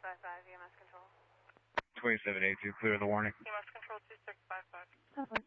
2655, EMS control. 2782, clear the warning. EMS control 2655. Copy.